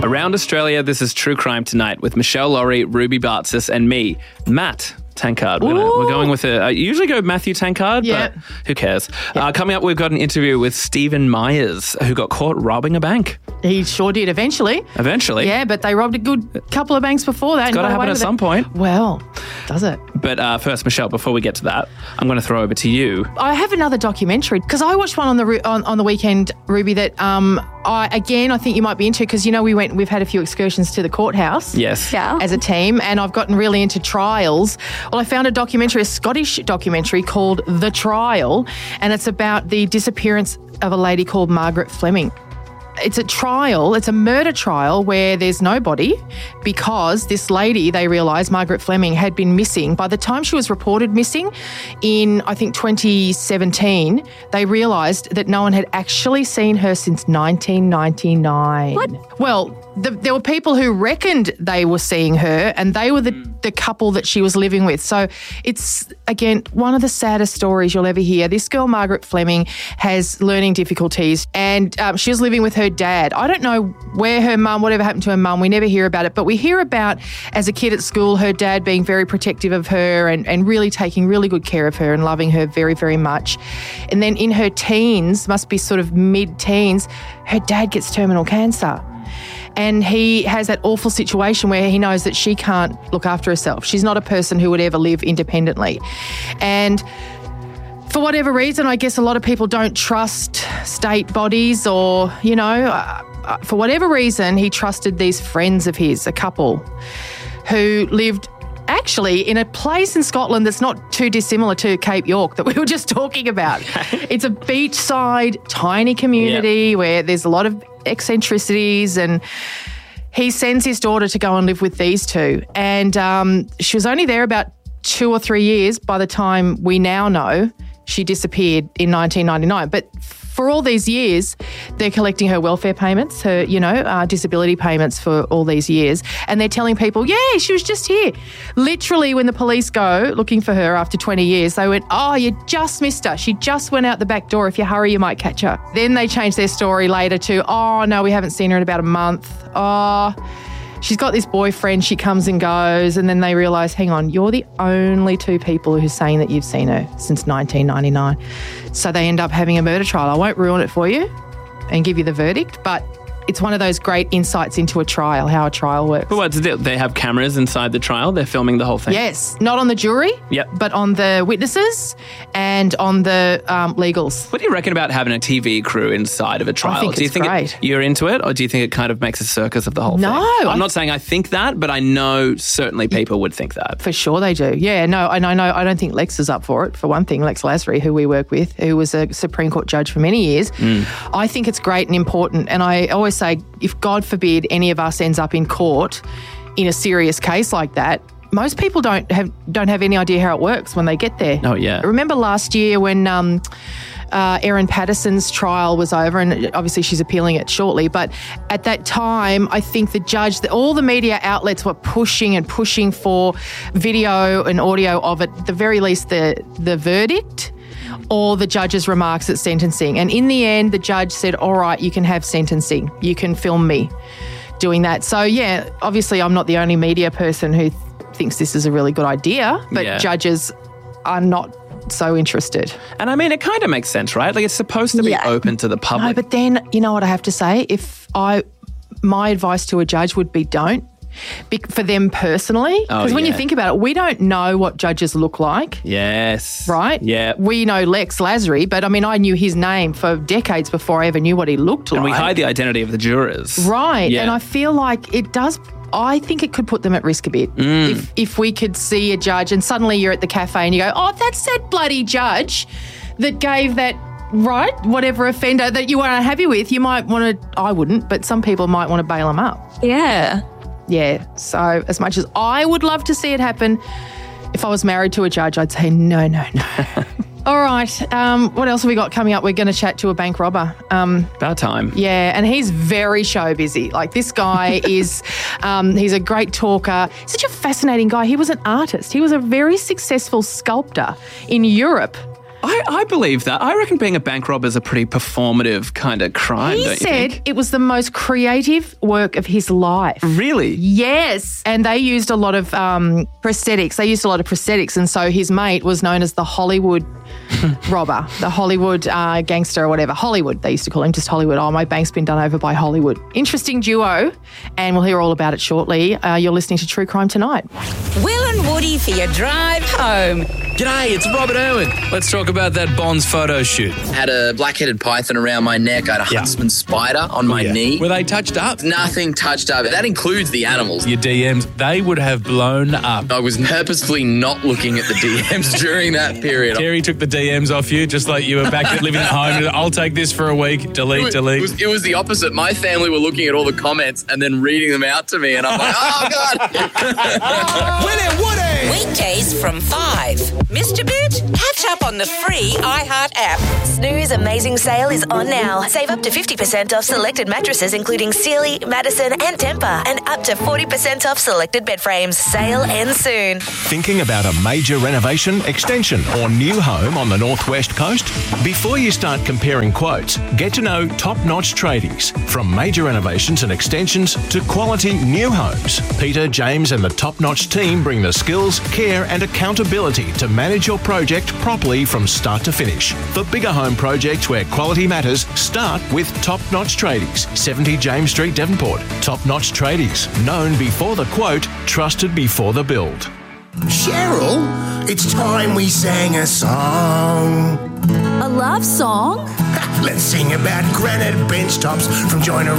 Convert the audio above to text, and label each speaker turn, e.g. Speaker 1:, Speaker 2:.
Speaker 1: Around Australia, this is True Crime Tonight with Michelle Laurie, Ruby Bartzis, and me, Matt Tankard. We're going with I usually go Matthew Tankard, but who cares? Coming up, we've got an interview with Stephen Myers, who got caught robbing a bank.
Speaker 2: He sure did eventually.
Speaker 1: Yeah,
Speaker 2: but they robbed a good couple of banks before that.
Speaker 1: It's got to happen at some point.
Speaker 2: Well, does it?
Speaker 1: But first, Michelle, before we get to that, I'm going to throw over to you.
Speaker 2: I have another documentary because I watched one on the weekend, Ruby, that I think you might be into because, we've had a few excursions to the courthouse.
Speaker 1: Yes.
Speaker 3: Yeah.
Speaker 2: As a team, and I've gotten really into trials. Well, I found a Scottish documentary called The Trial, and it's about the disappearance of a lady called Margaret Fleming. It's a trial, it's a murder trial where there's no body because this lady, they realised, Margaret Fleming, had been missing. By the time she was reported missing in, I think, 2017, they realised that no one had actually seen her since 1999.
Speaker 3: What?
Speaker 2: Well, there were people who reckoned they were seeing her and they were the couple that she was living with. So it's, again, one of the saddest stories you'll ever hear. This girl, Margaret Fleming, has learning difficulties and she was living with her dad. I don't know whatever happened to her mum. We never hear about it, but we hear about, as a kid at school, her dad being very protective of her and really taking really good care of her and loving her very, very much. And then in her teens, must be sort of mid-teens, her dad gets terminal cancer. And he has that awful situation where he knows that she can't look after herself. She's not a person who would ever live independently. And for whatever reason, I guess a lot of people don't trust state bodies or, for whatever reason, he trusted these friends of his, a couple, who lived actually in a place in Scotland that's not too dissimilar to Cape York that we were just talking about. It's a beachside, tiny community where there's a lot of eccentricities, and he sends his daughter to go and live with these two. And she was only there about 2 or 3 years by the time we now know she disappeared in 1999. But for all these years, they're collecting her welfare payments, her, disability payments for all these years. And they're telling people, she was just here. Literally, when the police go looking for her after 20 years, they went, oh, you just missed her. She just went out the back door. If you hurry, you might catch her. Then they changed their story later to, oh, no, we haven't seen her in about a month. Oh, she's got this boyfriend, she comes and goes, and then they realise, hang on, you're the only two people who's saying that you've seen her since 1999. So they end up having a murder trial. I won't ruin it for you and give you the verdict, but it's one of those great insights into a trial, how a trial works.
Speaker 1: But what's the deal? They have cameras inside the trial? They're filming the whole thing?
Speaker 2: Yes. Not on the jury, but on the witnesses and on the legals.
Speaker 1: What do you reckon about having a TV crew inside of a trial?
Speaker 2: I think it's great.
Speaker 1: You're into it, or do you think it kind of makes a circus of the whole thing?
Speaker 2: No.
Speaker 1: I'm not saying I think that, but I know certainly people would think that.
Speaker 2: For sure they do. Yeah, no, I know. I don't think Lex is up for it, for one thing. Lex Lasry, who we work with, who was a Supreme Court judge for many years. I think it's great and important. And I always say, if God forbid any of us ends up in court in a serious case like that, most people don't have any idea how it works when they get there.
Speaker 1: Oh, yeah.
Speaker 2: Remember last year when Erin Patterson's trial was over, and obviously she's appealing it shortly, but at that time, I think the judge, all the media outlets were pushing for video and audio of it, at the very least the verdict or the judge's remarks at sentencing. And in the end, the judge said, all right, you can have sentencing. You can film me doing that. So, yeah, obviously I'm not the only media person who thinks this is a really good idea, but judges are not so interested.
Speaker 1: And I mean, it kind of makes sense, right? Like, it's supposed to be open to the public.
Speaker 2: No, but then, you know what I have to say? My advice to a judge would be don't. For them personally. Because when you think about it, we don't know what judges look like.
Speaker 1: Yes.
Speaker 2: Right?
Speaker 1: Yeah.
Speaker 2: We know Lex Lasry, but I mean, I knew his name for decades before I ever knew what he looked like.
Speaker 1: And we hide the identity of the jurors.
Speaker 2: Right.
Speaker 1: Yeah.
Speaker 2: And I feel like it does, I think it could put them at risk a bit. If we could see a judge and suddenly you're at the cafe and you go, oh, that's that bloody judge that gave that, right, whatever offender that you weren't happy with, you might want to, I wouldn't, but some people might want to bail them up.
Speaker 3: Yeah.
Speaker 2: Yeah, so as much as I would love to see it happen, if I was married to a judge, I'd say no. All right, what else have we got coming up? We're going to chat to a bank robber.
Speaker 1: About time.
Speaker 2: Yeah, and he's very show busy. Like, this guy is, he's a great talker. Such a fascinating guy. He was an artist. He was a very successful sculptor in Europe
Speaker 1: I believe that. I reckon being a bank robber is a pretty performative kind of crime,
Speaker 2: He
Speaker 1: don't you
Speaker 2: said
Speaker 1: think?
Speaker 2: it was the most creative work of his life.
Speaker 1: Really?
Speaker 2: Yes. And they used a lot of prosthetics. And so his mate was known as the Hollywood robber, the Hollywood gangster or whatever. Hollywood, they used to call him, just Hollywood. Oh, my bank's been done over by Hollywood. Interesting duo. And we'll hear all about it shortly. You're listening to True Crime Tonight.
Speaker 3: Will and Woody for your drive home.
Speaker 4: G'day, it's Robert Irwin. Let's talk about that Bonds photo shoot.
Speaker 5: Had a black-headed python around my neck. I had a huntsman spider on my knee.
Speaker 4: Were they touched up?
Speaker 5: Nothing touched up. That includes the animals.
Speaker 4: Your DMs, they would have blown up.
Speaker 5: I was purposefully not looking at the DMs during that period.
Speaker 4: Terry took the DMs off you, just like you were back living at home. I'll take this for a week. Delete.
Speaker 5: It was the opposite. My family were looking at all the comments and then reading them out to me, and I'm like, oh, God.
Speaker 3: Will and Woody. Weekdays from 5. Mr. Bit, catch up on the free iHeart app.
Speaker 6: Snooze Amazing Sale is on now. Save up to 50% off selected mattresses including Sealy, Madison and Tempur, and up to 40% off selected bed frames. Sale ends soon.
Speaker 7: Thinking about a major renovation, extension or new home on the Northwest Coast? Before you start comparing quotes, get to know top-notch tradies. From major renovations and extensions to quality new homes, Peter, James and the top-notch team bring the skills, care and accountability to manage your project properly from start to finish. For bigger home projects where quality matters, start with Top-Notch Tradies, 70 James Street, Devonport. Top-Notch Tradies, known before the quote, trusted before the build.
Speaker 8: Cheryl, it's time we sang a song.
Speaker 9: A love song?
Speaker 8: Let's sing about granite bench tops from Joyner